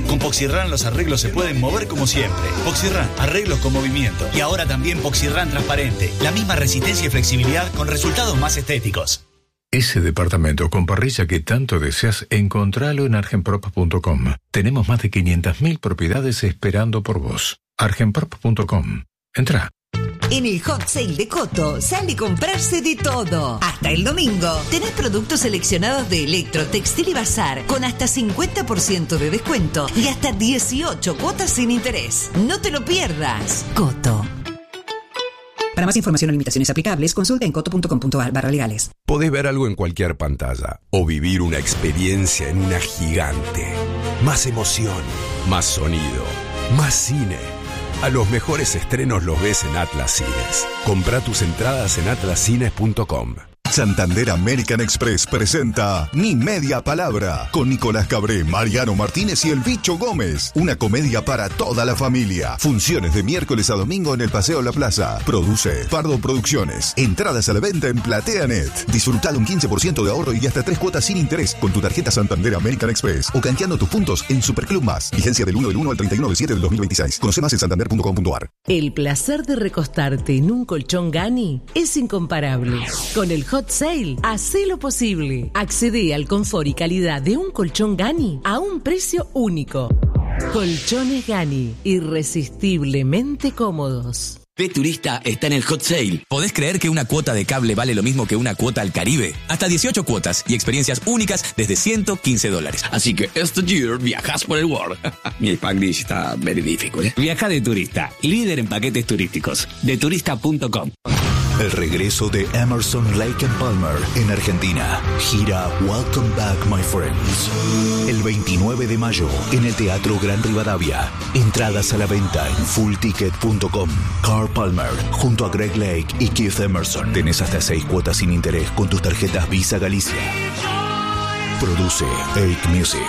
Con Poxirran los arreglos se pueden mover como siempre. Poxirran, arreglos con movimiento. Y ahora también Poxirran transparente. La misma resistencia y flexibilidad con resultados más estéticos. Ese departamento con parrilla que tanto deseas, encontralo en argenprop.com. Tenemos más de 500.000 propiedades esperando por vos. argenprop.com. Entra. En el Hot Sale de Coto sale comprarse de todo. Hasta el domingo tenés productos seleccionados de Electro, Textil y Bazar con hasta 50% de descuento y hasta 18 cuotas sin interés. No te lo pierdas. Coto. Para más información o limitaciones aplicables, consulta en coto.com.ar/legales. Podés ver algo en cualquier pantalla o vivir una experiencia en una gigante. Más emoción, más sonido, más cine. A los mejores estrenos los ves en Atlas Cines. Comprá tus entradas en atlascines.com. Santander American Express presenta Mi Media Palabra con Nicolás Cabré, Mariano Martínez y el Bicho Gómez. Una comedia para toda la familia. Funciones de miércoles a domingo en el Paseo La Plaza. Produce Pardo Producciones. Entradas a la venta en PlateaNet. Disfrutad un 15% de ahorro y hasta 3 cuotas sin interés con tu tarjeta Santander American Express o canjeando tus puntos en Superclub Más. Vigencia del 1 al 31/7 del 2026. Conoce más en santander.com.ar. El placer de recostarte en un colchón Gani es incomparable. Con el Hot Sale, hacé lo posible. Accede al confort y calidad de un colchón Gani a un precio único. Colchones Gani, irresistiblemente cómodos. P-Turista está en el Hot Sale. ¿Podés creer que una cuota de cable vale lo mismo que una cuota al Caribe? Hasta 18 cuotas y experiencias únicas desde $115. Así que este year viajas por el world. Mi Spanglish está very difficult. Viaja de turista, líder en paquetes turísticos. Deturista.com. El regreso de Emerson, Lake and Palmer en Argentina. Gira Welcome Back My Friends. El 29 de mayo en el Teatro Gran Rivadavia. Entradas a la venta en fullticket.com. Carl Palmer junto a Greg Lake y Keith Emerson. Tenés hasta 6 cuotas sin interés con tus tarjetas Visa Galicia. Produce Ake Music.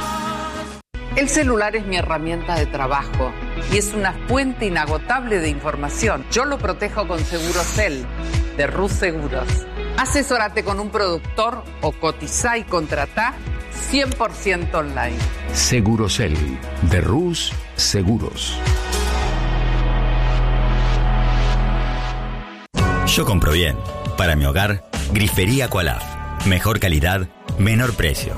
El celular es mi herramienta de trabajo y es una fuente inagotable de información. Yo lo protejo con Segurocel, de Rus Seguros. Asesórate con un productor o cotizá y contratá 100% online. Segurocel, de Rus Seguros. Yo compro bien. Para mi hogar, Grifería Aqualaf. Mejor calidad, menor precio.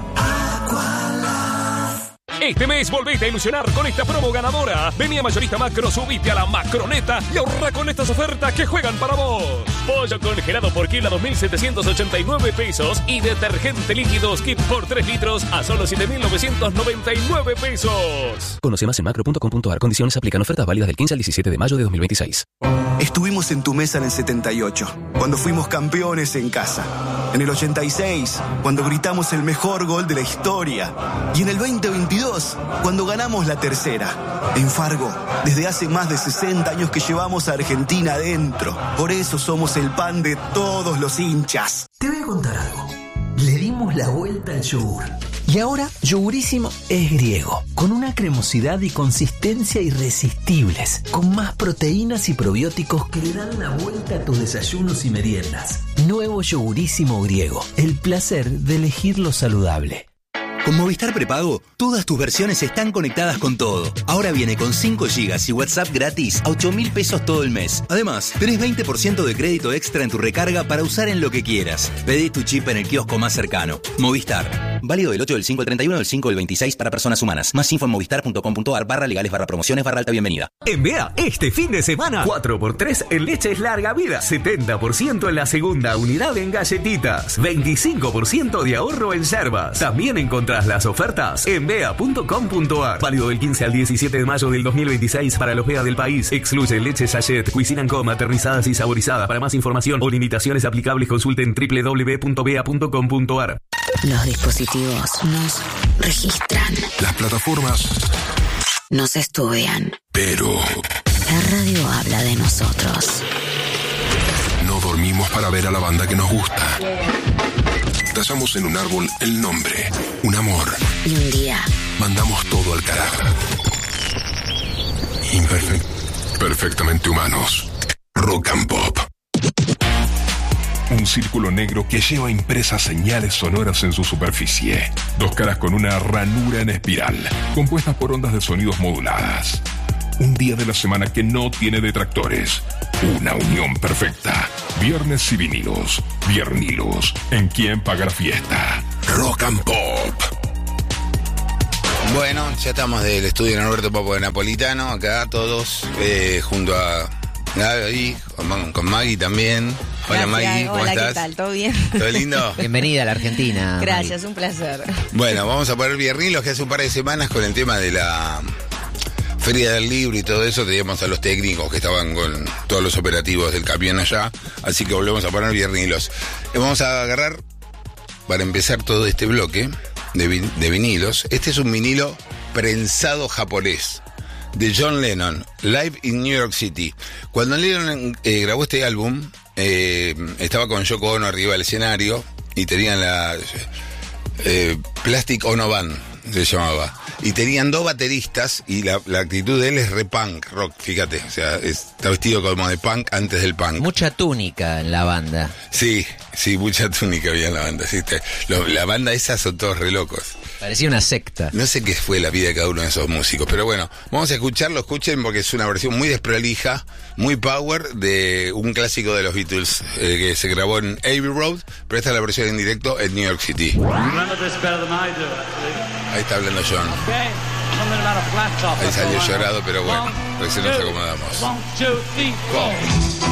Este mes volvete a ilusionar con esta promo ganadora. Vení a Mayorista Macro, subite a la Macroneta y ahorra con estas ofertas que juegan para vos. Pollo congelado por kilo a 2.789 pesos y detergente líquido Skip por 3 litros a solo 7.999 pesos. Conoce más en macro.com.ar. Condiciones aplican. Ofertas válidas del 15 al 17 de mayo de 2026. Estuvimos en tu mesa en el 78, cuando fuimos campeones en casa. En el 86, cuando gritamos el mejor gol de la historia. Y en el 2022, cuando ganamos la tercera. En Fargo, desde hace más de 60 años que llevamos a Argentina adentro. Por eso somos el pan de todos los hinchas. Te voy a contar algo. Le dimos la vuelta al yogur. Y ahora, Yogurísimo es griego, con una cremosidad y consistencia irresistibles, con más proteínas y probióticos que le dan la vuelta a tus desayunos y meriendas. Nuevo Yogurísimo griego, el placer de elegir lo saludable. Con Movistar Prepago, todas tus versiones están conectadas con todo. Ahora viene con 5 GB y WhatsApp gratis a 8.000 pesos todo el mes. Además, tenés 20% de crédito extra en tu recarga para usar en lo que quieras. Pedí tu chip en el kiosco más cercano. Movistar. Válido del 8 del 5 al 31 del 5 del 26 para personas humanas. Más info en movistar.com.ar/legales/promociones/alta bienvenida. En Bea, este fin de semana, 4x3 en leches larga vida. 70% en la segunda unidad en galletitas. 25% de ahorro en yerbas. También encontrás las ofertas en bea.com.ar. Válido del 15 al 17 de mayo del 2026 para los Bea del país. Excluye leche sachet, Cuisine & Co, maternizadas y saborizadas. Para más información o limitaciones aplicables consulten www.bea.com.ar. Los dispositivos nos registran. Las plataformas nos estudian. Pero la radio habla de nosotros. No dormimos para ver a la banda que nos gusta. Trazamos en un árbol el nombre, un amor. Y un día mandamos todo al carajo. Perfectamente humanos. Rock and Pop. Un círculo negro que lleva impresas señales sonoras en su superficie. Dos caras con una ranura en espiral, compuestas por ondas de sonidos moduladas. Un día de la semana que no tiene detractores. Una unión perfecta. Viernes y vinilos. Viernilos. ¿En quién paga la fiesta? Rock and Pop. Bueno, ya estamos del estudio de Norberto Papo de Napolitano, acá todos, junto a Gaby, con Maggie también. Hola Maggie, ¿cómo estás? Hola, ¿qué tal? ¿Todo bien? ¿Todo lindo? Bienvenida a la Argentina. Gracias, un placer. Bueno, vamos a poner Viernilos, que hace un par de semanas con el tema de la Feria del Libro y todo eso, teníamos a los técnicos que estaban con todos los operativos del camión allá, así que volvemos a poner Viernilos. Vamos a agarrar, para empezar todo este bloque de vinilos, este es un vinilo prensado japonés de John Lennon, Live in New York City. Cuando Lennon grabó este álbum, estaba con Yoko Ono arriba del escenario y tenían la Plastic Ono Band, se llamaba, y tenían dos bateristas y la actitud de él es re punk rock, fíjate, o sea, está vestido como de punk antes del punk. Mucha túnica en la banda. Sí, mucha túnica había en la banda, ¿sí? La banda esa son todos re locos. Parecía una secta. No sé qué fue la vida de cada uno de esos músicos, pero bueno, vamos a escucharlo, escuchen, porque es una versión muy desprolija, muy power, de un clásico de los Beatles, que se grabó en Abbey Road, pero esta es la versión en directo en New York City. Ahí está hablando John. Ahí salió llorado, pero bueno, recién nos acomodamos.